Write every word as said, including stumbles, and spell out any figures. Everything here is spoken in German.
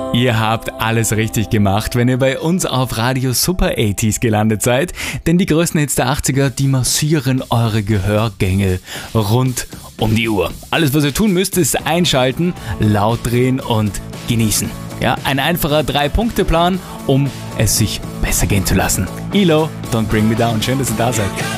Ihr habt alles richtig gemacht, wenn ihr bei uns auf Radio Super achtziger gelandet seid, denn die größten Hits der achtziger, die massieren eure Gehörgänge rund um die Uhr. Alles, was ihr tun müsst, ist einschalten, laut drehen und genießen. Ja, ein einfacher Drei-Punkte-Plan, um es sich besser gehen zu lassen. E L O, Don't Bring Me Down. Schön, dass ihr da seid.